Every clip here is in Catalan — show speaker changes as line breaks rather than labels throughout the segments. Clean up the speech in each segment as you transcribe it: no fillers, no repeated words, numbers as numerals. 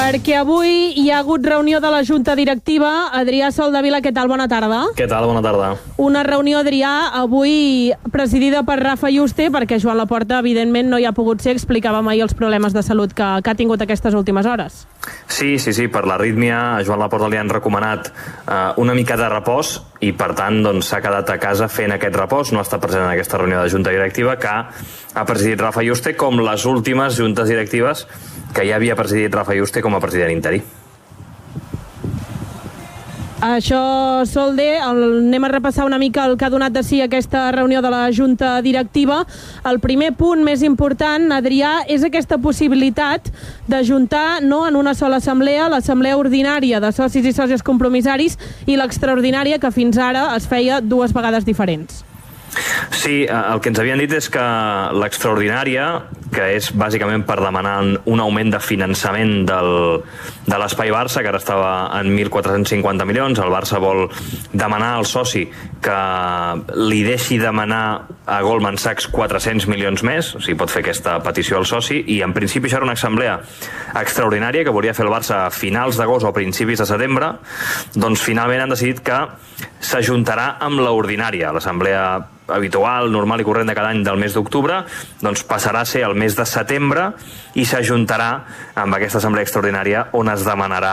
Perquè avui hi ha hagut reunió de la Junta Directiva. Adrià Soldevila, què tal? Bona tarda.
Què tal? Bona tarda.
Una reunió, Adrià, avui presidida per Rafa Yuste, perquè Joan Laporta, evidentment, no hi ha pogut ser. Explicàvem ahir els problemes de salut que ha tingut aquestes últimes hores.
Sí, per l'arrítmia a Joan Laporta li han recomanat una mica de repòs i, per tant, s'ha quedat a casa fent aquest repòs. No ha estat present en aquesta reunió de Junta Directiva que ha presidit Rafa Yuste, com les últimes juntes directives que ja havia presidit Rafa Yuste com a president interí.
Això, Solde, anem a repassar una mica el que ha donat de si aquesta reunió de la Junta Directiva. El primer punt més important, Adrià, és aquesta possibilitat d'ajuntar no en una sola assemblea, l'assemblea ordinària de socis i sòcies compromissaris i l'extraordinària, que fins ara es feia dues vegades diferents.
Sí, el que ens havien dit és que l'extraordinària, que és bàsicament per demanar un augment de finançament de l'Espai Barça, que ara estava en 1.450 milions, el Barça vol demanar al soci que li deixi demanar a Goldman Sachs 400 milions més, o sigui, pot fer aquesta petició al soci, i en principi això era una assemblea extraordinària que volia fer el Barça a finals d'agost o a principis de setembre. Doncs finalment han decidit que s'ajuntarà amb l'ordinària, l'assemblea habitual, normal i corrent de cada any del mes d'octubre, doncs passarà a ser el mes de setembre i s'ajuntarà amb aquesta assemblea extraordinària on es demanarà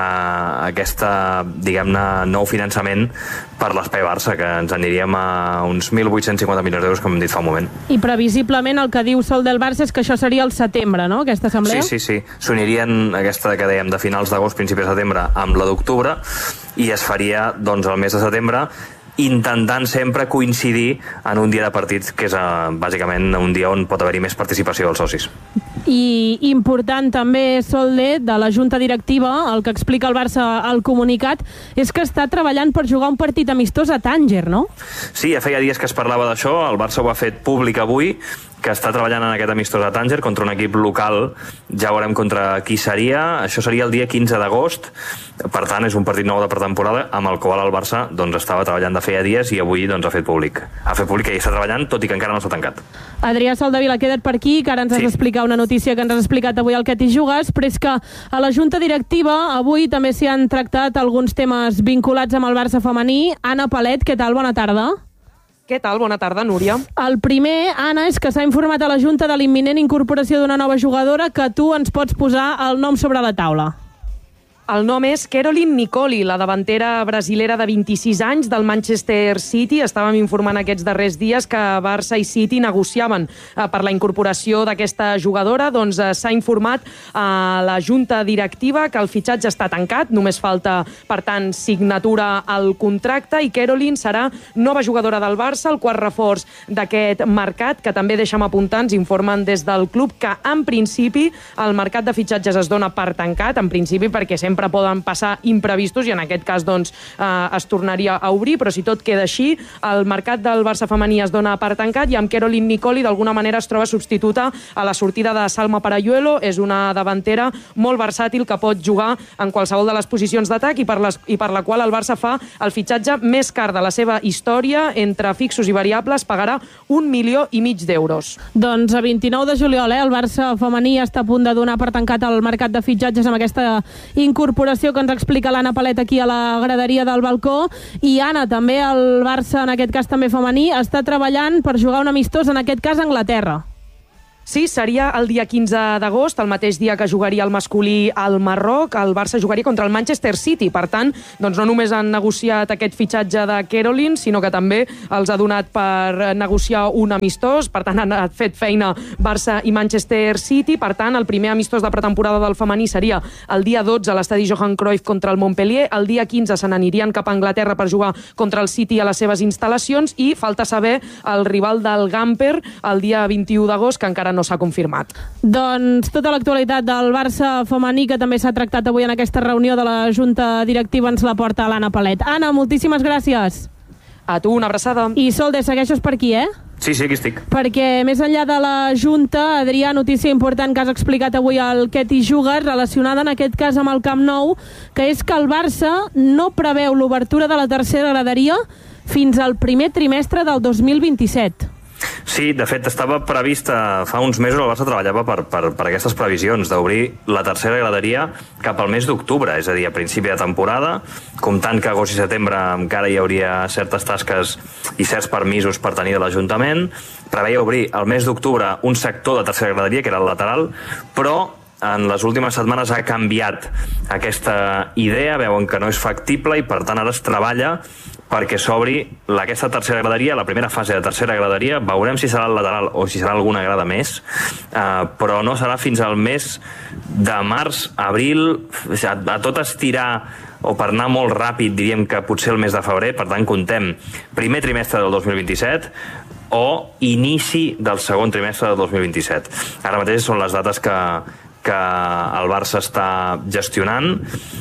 aquesta, diguem-ne, nou finançament per l'Espai Barça, que ens aniríem a uns 1.850 milions d'euros, com hem dit fa un moment.
I previsiblement el que diu Sol del Barça és que això seria el setembre, no?, aquesta assemblea?
Sí. S'unirien aquesta que dèiem de finals d'agost, principis de setembre, amb la d'octubre, i es faria, doncs, el mes de setembre, intentant sempre coincidir en un dia de partit que és bàsicament un dia on pot haver-hi més participació dels socis.
I important també, Solde, de la Junta Directiva, el que explica el Barça al comunicat, és que està treballant per jugar un partit amistós a Tànger, no?
Sí, ja feia dies que es parlava d'això, el Barça ho ha fet públic avui, que està treballant en aquest amistós a Tànger contra un equip local. Ja veurem contra qui seria. Això seria el dia 15 d'agost. Per tant, és un partit nou de pretemporada amb el qual el Barça estava treballant de feia dies i avui ha fet públic. Ha fet públic que hi està treballant, tot i que encara no s'ha tancat.
Adrià Soldevila, queda't per aquí, que ara ens has d'explicar una notícia que ens has explicat avui al Que t'hi jugues, però és que a la Junta Directiva avui també s'hi han tractat alguns temes vinculats amb el Barça femení. Anna Palet, què tal? Bona tarda.
Què tal? Bona tarda, Núria.
El primer, Anna, és que s'ha informat a la Junta de l'imminent incorporació d'una nova jugadora, que tu ens pots posar el nom sobre la taula.
El nom és Caroline Nicoli, la davantera brasilera de 26 anys del Manchester City. Estàvem informant aquests darrers dies que Barça i City negociaven per la incorporació d'aquesta jugadora. Doncs s'ha informat a la Junta Directiva que el fitxatge està tancat, només falta, per tant, signatura al contracte, i Caroline serà nova jugadora del Barça, el quart reforç d'aquest mercat, que també, deixa'm apuntar, ens informen des del club que, en principi, el mercat de fitxatges es dona per tancat, en principi perquè sempre poden passar imprevistos i en aquest cas es tornaria a obrir, però si tot queda així, el mercat del Barça femení es dona per tancat i amb Caroline Nicoli d'alguna manera es troba substituta a la sortida de Salma Parayuelo. És una davantera molt versàtil que pot jugar en qualsevol de les posicions d'atac i per la qual el Barça fa el fitxatge més car de la seva història. Entre fixos i variables pagarà 1,5 milions d'euros.
Doncs a 29 de juliol, el Barça femení està a punt de donar per tancat el mercat de fitxatges amb aquesta incorporació que ens explica l'Anna Palet aquí a la graderia del balcó. I Anna, també el Barça, en aquest cas també femení, està treballant per jugar un amistós, en aquest cas a Anglaterra.
Sí, seria el dia 15 d'agost, el mateix dia que jugaria el masculí al Marroc. El Barça jugaria contra el Manchester City. Per tant, no només han negociat aquest fitxatge de Caroline, sinó que també els ha donat per negociar un amistós. Per tant, han fet feina Barça i Manchester City. Per tant, el primer amistós de pretemporada del femení seria el dia 12 a l'estadi Johan Cruyff contra el Montpellier. El dia 15 se n'anirien cap a Anglaterra per jugar contra el City a les seves instal·lacions, i falta saber el rival del Gamper el dia 21 d'agost, que encara no s'ha confirmat.
Doncs tota l'actualitat del Barça femení, que també s'ha tractat avui en aquesta reunió de la Junta Directiva, ens la porta l'Anna Palet. Anna, moltíssimes gràcies.
A tu, una abraçada.
I Solde, segueixes per aquí,
Sí, aquí estic.
Perquè més enllà de la Junta, Adrià, notícia important que has explicat avui al Que t'hi jugues, relacionada en aquest cas amb el Camp Nou, que és que el Barça no preveu l'obertura de la tercera graderia fins al primer trimestre del 2027.
Sí, de fet, estava prevista fa uns mesos, el Barça treballava per aquestes previsions d'obrir la tercera graderia cap al mes d'octubre, és a dir, a principi de temporada, comptant que agost i setembre encara hi hauria certes tasques i certs permisos per tenir de l'Ajuntament. Preveia obrir al mes d'octubre un sector de tercera graderia, que era el lateral, però en les últimes setmanes ha canviat aquesta idea, veuen que no és factible i per tant ara es treballa perquè s'obri aquesta tercera graderia, la primera fase de tercera graderia. Veurem si serà el lateral o si serà alguna grada més, però no serà fins al mes de març, abril, a tot estirar o per anar molt ràpid diríem que potser el mes de febrer, per tant contem primer trimestre del 2027 o inici del segon trimestre del 2027. Ara mateix són les dates que el Barça està gestionant,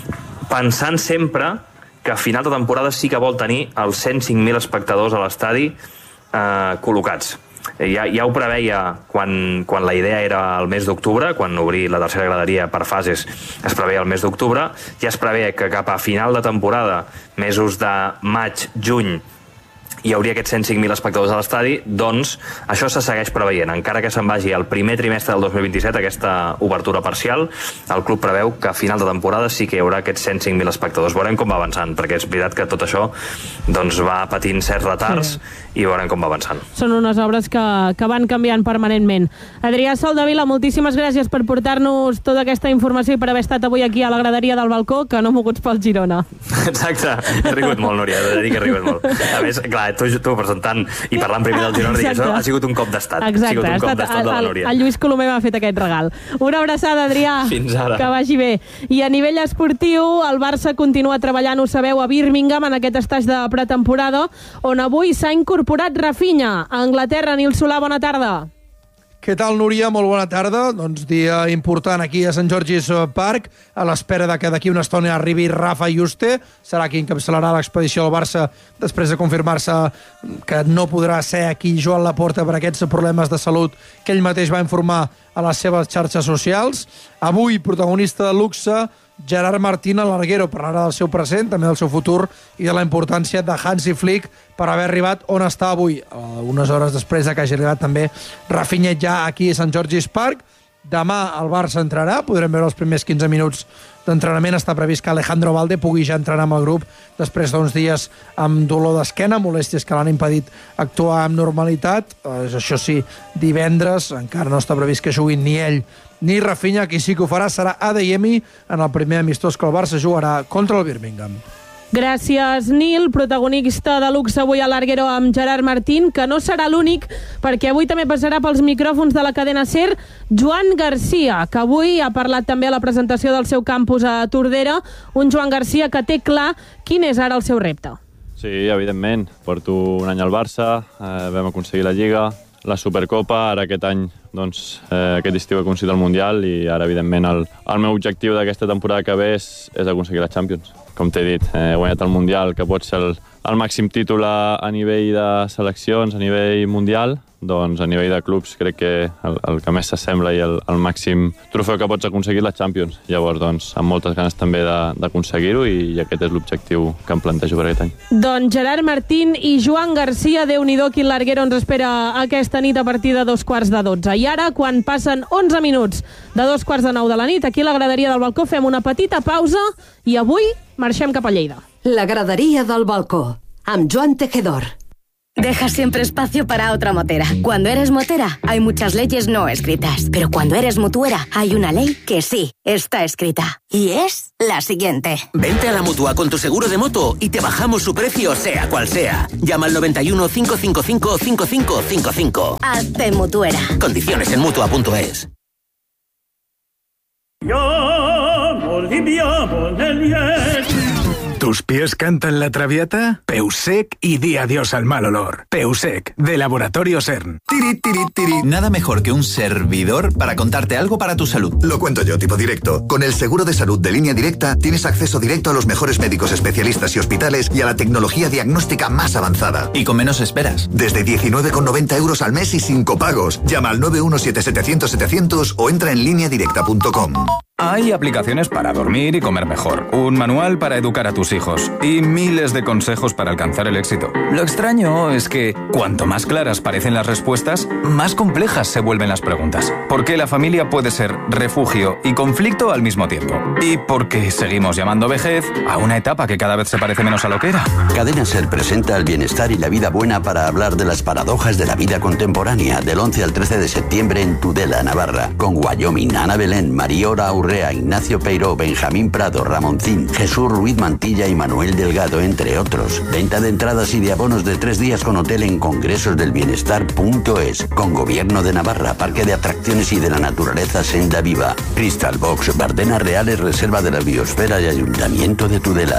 pensant sempre que a final de temporada sí que vol tenir els 105.000 espectadors a l'estadi col·locats. Ja ho preveia quan la idea era el mes d'octubre, quan obrir la tercera graderia per fases es preveia el mes d'octubre, ja es preveia que cap a final de temporada, mesos de maig, juny, hi hauria aquests 105.000 espectadors a l'estadi, doncs això se segueix preveient. Encara que se'n vagi al primer trimestre del 2027 aquesta obertura parcial, el club preveu que a final de temporada sí que hi haurà aquests 105.000 espectadors. Veurem com va avançant, perquè és veritat que tot això doncs, va patint certs retards i veurem com va avançant.
Són unes obres que van canviant permanentment. Adrià Soldevila, moltíssimes gràcies per portar-nos tota aquesta informació i per haver estat avui aquí a la graderia del balcó, que no moguts pel Girona.
Exacte, he rigut molt, Núria, he de dir que he rigut molt. A més, clar, tu presentant i parlant primer del Girona, això ha sigut un cop d'estat.
Exacte, ha estat el Lluís Colomer m'ha fet aquest regal. Una abraçada, Adrià.
Fins ara.
Que vagi bé. I a nivell esportiu, el Barça continua treballant, ho sabeu, a Birmingham, en aquest estatge de pretemporada, on avui s'ha incorporat Rafinha. A Anglaterra, Nil Solà, bona tarda.
Què tal, Núria? Molt bona tarda. Doncs dia important aquí a Sant George's Park, a l'espera de que d'aquí una estona arribi Rafa Juste. Serà qui encapçalarà l'expedició del Barça després de confirmar-se que no podrà ser aquí Joan Laporta per aquests problemes de salut que ell mateix va informar a les seves xarxes socials. Avui, protagonista de luxe, Gerard Martín a l'Arguero, parlarà del seu present, també del seu futur i de la importància de Hansi Flick per haver arribat on està avui, unes hores després que hagi arribat també Rafinha ja aquí a Sant George's Park. Demà el Barça entrarà, podrem veure els primers 15 minuts d'entrenament. Està previst que Alejandro Valde pugui ja entrenar amb el grup després d'uns dies amb dolor d'esquena, molèsties que l'han impedit actuar amb normalitat. Això sí, divendres encara no està previst que juguin ni ell ni Rafinha. Qui sí que ho farà serà Adeyemi en el primer amistós que el Barça jugarà contra el Birmingham.
Gràcies, Nil. Protagonista de luxe avui a l'Arguero amb Gerard Martín, que no serà l'únic, perquè avui també passarà pels micròfons de la cadena SER Joan Garcia, que avui ha parlat també a la presentació del seu campus a Tordera. Un Joan Garcia que té clar quin és ara el seu repte.
Sí, evidentment. Porto un any al Barça, vam aconseguir la Lliga, la Supercopa, ara aquest any, doncs, aquest estiu he aconseguit el Mundial i ara, evidentment, el meu objectiu d'aquesta temporada que ve és aconseguir la Champions. Com t'he dit, he guanyat el Mundial, que pot ser el màxim títol a nivell de seleccions, a nivell mundial, doncs a nivell de clubs crec que el que més s'assembla i el màxim trofeu que pots aconseguir la Champions. Llavors, doncs, amb moltes ganes també d'aconseguir-ho i aquest és l'objectiu que em plantejo per aquest any.
Doncs Gerard Martín i Joan Garcia, Déu-n'hi-do quin l'Arguero ens espera aquesta nit a partir de 11:45. I ara, quan passen 11 minuts de 9:15 de la nit, aquí a la graderia del balcó fem una petita pausa i avui marxem cap a Lleida.
La gradería del balcó, amb Joan Tejedor.
Deja siempre espacio para otra motera. Cuando eres motera, hay muchas leyes no escritas. Pero cuando eres mutuera, hay una ley que sí está escrita. Y es la siguiente.
Vente a la Mutua con tu seguro de moto y te bajamos su precio sea cual sea. Llama al 91 555 5555.
Hazte mutuera.
Condiciones en Mutua.es.
¿Tus pies cantan la traviata? Peusec y di adiós al mal olor. Peusec, de Laboratorio CERN.
Tiri, tiri, tiri. Nada mejor que un servidor para contarte algo para tu salud.
Lo cuento yo, tipo directo. Con el seguro de salud de Línea Directa tienes acceso directo a los mejores médicos especialistas y hospitales y a la tecnología diagnóstica más avanzada.
Y con menos esperas.
Desde 19,90 euros al mes y sin copagos. Llama al 917-700-700 o entra en lineadirecta.com.
Hay aplicaciones para dormir y comer mejor, un manual para educar a tus hijos y miles de consejos para alcanzar el éxito. Lo extraño es que cuanto más claras parecen las respuestas, más complejas se vuelven las preguntas. ¿Por qué la familia puede ser refugio y conflicto al mismo tiempo? ¿Y por qué seguimos llamando vejez a una etapa que cada vez se parece menos a lo que era?
Cadena SER presenta el bienestar y la vida buena para hablar de las paradojas de la vida contemporánea del 11 al 13 de septiembre en Tudela, Navarra, con Wyoming, Ana Belén, Mariora Urrea, Ignacio Peiró, Benjamín Prado, Ramoncín, Jesús Ruiz Mantilla y Manuel Delgado, entre otros. Venta de entradas y de abonos de 3 días con hotel en congresosdelbienestar.es, con Gobierno de Navarra, Parque de Atracciones y de la Naturaleza Senda Viva, Crystal Box, Bardenas Reales, Reserva de la Biosfera y Ayuntamiento de Tudela.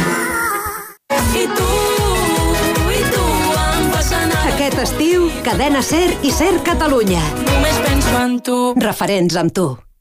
Aquest estiu, Cadena SER i SER Catalunya.
Només penso en tu.
Referents amb tu.